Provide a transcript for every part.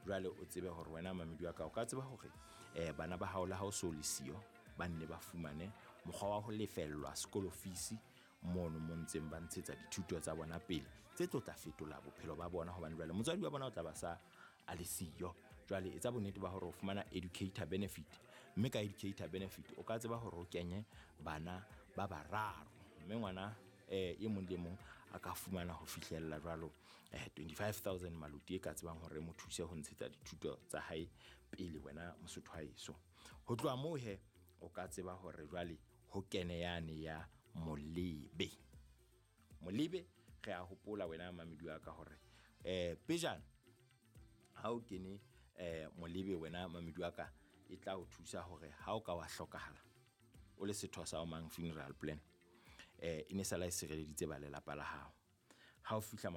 jwale o tsebe hore wena mamedi wa ka o ka tseba hore bana ba hao la hao so le siyo ba nne ba fumane mokgwa wa ho lefellwa school fees mono mo ntseng ba ntshetsa dithuto tsa bona pele tse tlo tla fetola bophelo ba bona hobane jwale motswadi wa bona o tla ba sa a le siyo. Jwale etsa bonnete ba hore o fumana educator benefit, mme ka educator benefit o ka tseba hore o kenye bana ba bararo, mme ngwana e mong le mong a ka fumana ho fihlella jwalo 25,000 maluti e ka tsebang hore mo thuse ho ntshetsa dithuto tsa hae pele wena Mosotho wa heso. Ho tloha moo he o ka tseba hore jwale ho kene yane ya molebe re a hopola wena mamedi wa ka hore pejana ha o kene molebe wena mamedi wa ka e tla o thusa hore ha o ka wa hlokahala o le setho sa Omang Funeral Plan ine sala e sireleditse ba lelapa la hao. Ha o fihla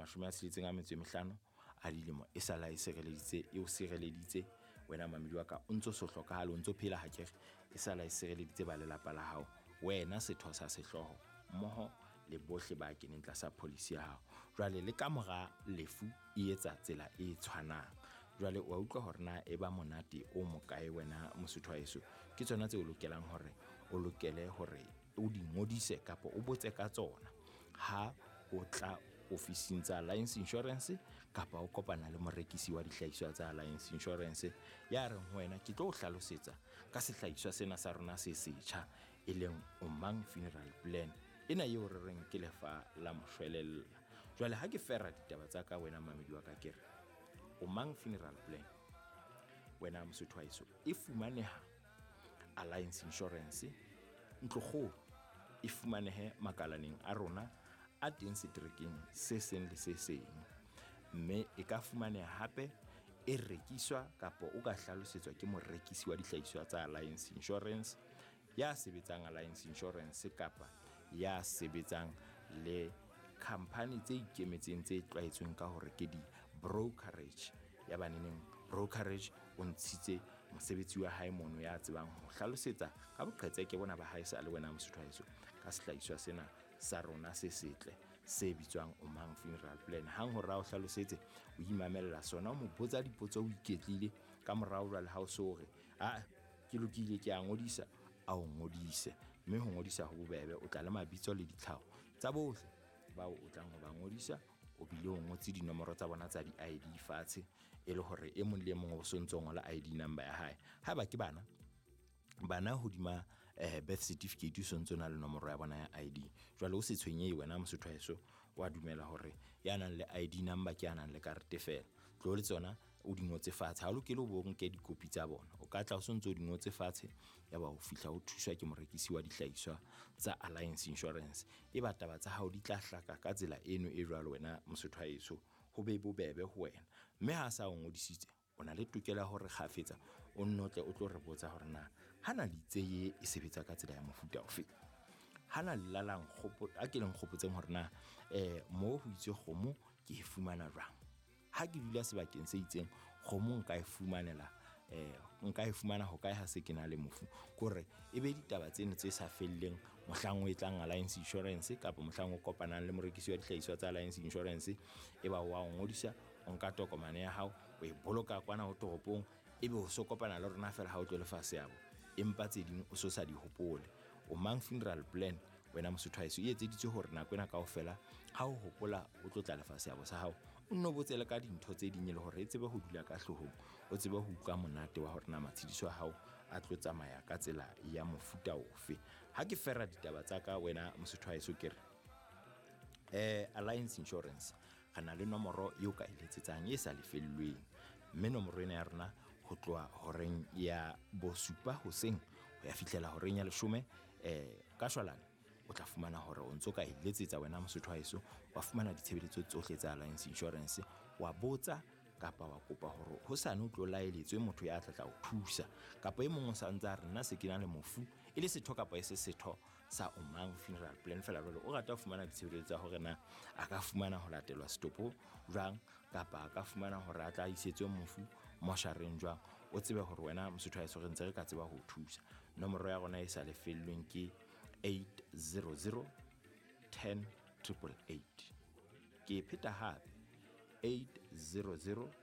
65 a dilemo e sala e sireleditse e o sireleditse wena mamedi wa ka o ntso so hlokahala o ntso phela hakere e sala e sireleditse ba lelapa la hao wena setho sa sehloho mmoho le bohle ba keneng tlasa policy ya hao. Jwale le ka mora lefu e etsa tsela e tshwanang. Jwale wa utlwa hore na e ba monate o mokae wena Mosotho wa heso. Ke tsona tse o lokelang hore o lokele hore o di ngodise kapa o botse ka tsona ha o tla ofising tsa Alliance Insurance kapa o kopana le morekisi wa dihlahiswa tsa Alliance Insurance ya reng ho wena ke tlo o hlalosetsa ka sehlahiswa sena sa rona se setjha e leng Omang Funeral Plan ena eo re reng ke lefa la moshwelella. Jwale ha ke fera ditaba tsa ka wena mamedi wa ka ke re Omang Funeral Plan wena Mosotho wa heso e fumaneha Alliance Insurance ntlokgolo e fumanehe makalaneng a rona a teng seterekeng se seng le se seng, mme e ka fumaneha hape e rekiswa kapa o ka hlalosetswa ke morekisi wa dihlahiswa tsa Alliance Insurance ya sebetsang Alliance Insurance kapa ya sebetsang le company tse ikemetseng tse tlwaetsweng ka hore ke di brokerage ya baneneng brokerage o ntshitse mosebetsi wa hae mono ya tsebang ho hlalosetsa ka boqhetseke bona ba hae sa le wena Mosotho wa heso ka sehlahiswa sena sa rona se setle se bitswang Omang Funeral Plan. Hang hore o hlalosetse o imamella sona o mo botsa dipotso o iketlile ka morao jwale ha o so re ke lokile ke a ngodisa a o ngodise, mme ho ngodisa ho bobebe o tla le mabitso le ditlhaho tsa bohle bao o tlang ho ba ngodisa o bile o ngotse dinomoro tsa bona tsa di-ID fatshe e le hore e mong le mong o sontso ngola ID number ya hae. Ha ba ke bana hodima birth certificate o sontso na le nomoro ya bona ya ID. Jwale o se tshwenyehe wena Mosotho wa heso wa dumela hore ya nang le ID number ke ya nang le karete fela tlo le tsona o di ngotse fatshe. Ha o lokele o bo nke dikopi tsa bona, o ka tla o sontso o di ngotse fatshe ya ba o fihla o thuswa ke morekisi wa dihlahiswa tsa Alliance Insurance. E ba taba tsa hao di tla hlaka ka tsela eno e jwalo wena Mosotho wa heso ho be bobebe ho wena, mme ha sa o ngodisitse o na le tokela hore kgafetsa o nnotle o tlo re botsa hore na hana le tseye e sebetsa ka tsela ya mofuta ofe, hana lalang a ke leng kgopotseng hore na mo ho itse kgomo ke e fumana jwang, ha ke dula sebakeng se itseng kgomo nka e fumana ho kae ha se ke na le mofu. Kore ebe ditaba tsena tse sa felleng mohlang o etlang Alliance Insurance kapa mohlang o kopanang le morekisi wa dihlahiswa tsa Alliance Insurance e ba wa ngodisa o nka tokomane ya hao o e boloka kwana ho toropong ebe o so kopana le rona fela ha o tlo lefa seabo empa tse ding o so sa di hopole. Omang Funeral Plan wena Mosotho wa heso e etseditswe hore nako ena kaofela ha o hopola o tlo tla lefa seabo sa hao o nno botsele ka dintho tse ding le hore e tsebe ho dula ka hlohong, o tsebe ho utlwa monate wa hore na matshidiso a hao a tlo tsamaya ka tsela ya mofuta ofe. Ha ke fera ditaba tsa ka wena Mosotho wa heso ke re Alliance Insurance gana le nomoro eo ka eletsetsang e sa lefellweng, mme nomoro ena ya rona ho tloha horeng ya bosupa hoseng ho ya fihlela horeng ya 10 ka shwalane o tla fumana hore o ntso ka eletsetsa wena Mosotho wa heso wa fumana ditshebeletso tsohle tsa Alliance Insurance wa botsa kapa wa kopa hore ho sane o tlo laeletswe motho ya tla o thusa kapa e mong o sa ntse a rena se kena le mofu e le setho kapa e se setho sa Omang Funeral Plan fela jwale o rata ho fumana ditshebeletso tsa hore na a ka fumana ho latelwa stopo jwang kapa a ka fumana hore a tla isetswe mofu moshareng jwang, o tsebe hore wena Mosotho wa heso re ntse re ka tseba ho thusa. Nomoro ya rona e sa lefellweng ke 800 10 888. Ke pheta hape 800